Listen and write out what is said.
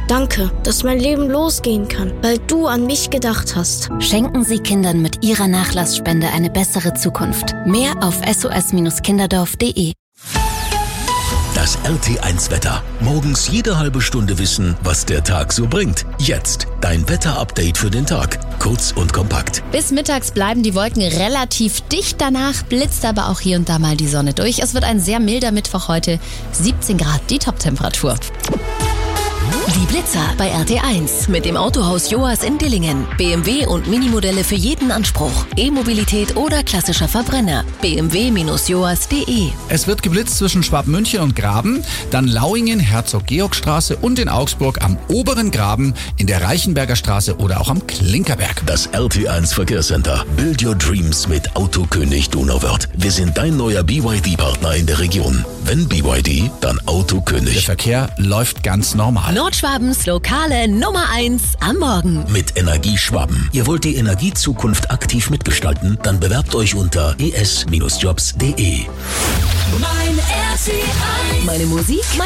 Danke, dass mein Leben losgehen kann, weil du an mich gedacht hast. Schenken Sie Kindern mit Ihrer Nachlassspende eine bessere Zukunft. Mehr auf sos-kinderdorf.de. Das RT1-Wetter. Morgens jede halbe Stunde wissen, was der Tag so bringt. Jetzt dein Wetterupdate für den Tag. Kurz und kompakt. Bis mittags bleiben die Wolken relativ dicht. Danach blitzt aber auch hier und da mal die Sonne durch. Es wird ein sehr milder Mittwoch heute. 17 Grad die Toptemperatur. Die Blitzer bei RT1 mit dem Autohaus Joas in Dillingen. BMW und Minimodelle für jeden Anspruch. E-Mobilität oder klassischer Verbrenner. bmw-joas.de. Es wird geblitzt zwischen Schwabmünchen und Graben, dann Lauingen, Herzog-Georg-Straße und in Augsburg am Oberen Graben, in der Reichenberger Straße oder auch am Klinkerberg. Das RT1 Verkehrscenter. Build your dreams mit Autokönig Donauwörth. Wir sind dein neuer BYD-Partner in der Region. Wenn BYD, dann Autokönig. Der Verkehr läuft ganz normal. Nordschwabens lokale Nummer 1 am Morgen. Mit Energie Schwaben. Ihr wollt die Energiezukunft aktiv mitgestalten? Dann bewerbt euch unter es-jobs.de. Meine Musik,